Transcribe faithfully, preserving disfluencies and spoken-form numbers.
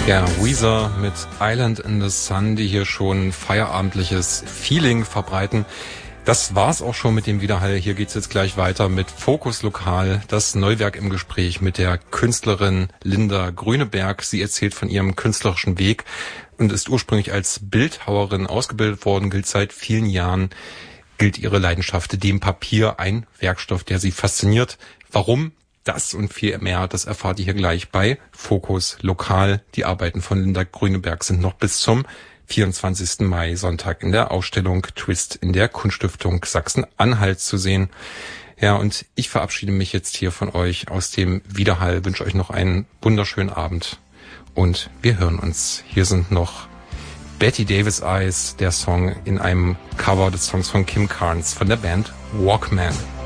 Ja, Weezer mit Island in the Sun, die hier schon feierabendliches Feeling verbreiten. Das war's auch schon mit dem Widerhall. Hier geht's jetzt gleich weiter mit Fokus Lokal, das Neuwerk im Gespräch mit der Künstlerin Linda Grüneberg. Sie erzählt von ihrem künstlerischen Weg und ist ursprünglich als Bildhauerin ausgebildet worden, gilt seit vielen Jahren, gilt ihre Leidenschaft dem Papier, ein Werkstoff, der sie fasziniert. Warum? Das und viel mehr, das erfahrt ihr hier gleich bei Fokus Lokal. Die Arbeiten von Linda Grüneberg sind noch bis zum vierundzwanzigsten Mai, Sonntag, in der Ausstellung Twist in der Kunststiftung Sachsen-Anhalt zu sehen. Ja, und ich verabschiede mich jetzt hier von euch aus dem Widerhall, wünsche euch noch einen wunderschönen Abend und wir hören uns. Hier sind noch Betty Davis Eyes, der Song in einem Cover des Songs von Kim Carnes von der Band Walkman.